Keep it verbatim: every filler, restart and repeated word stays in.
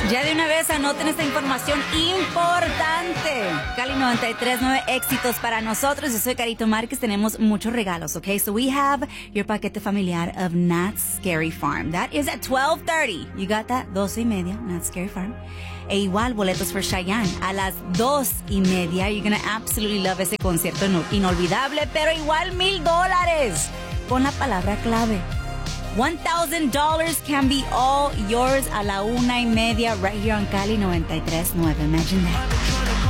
Ya de una vez anoten esta información importante. Cali noventa y tres punto nueve, éxitos para nosotros. Yo soy Carito Márquez. Tenemos muchos regalos, okay? So we have your paquete familiar of Knott's Scary Farm. That is at twelve thirty. You got that? doce y media, Knott's Scary Farm. E igual, boletos for Cheyenne. A las dos y media, you're gonna absolutely love ese concierto no, inolvidable. Pero igual, mil dólares. Con la palabra clave. One thousand dollars can be all yours a la una y media right here on Cali noventa y tres punto nueve. Imagine that.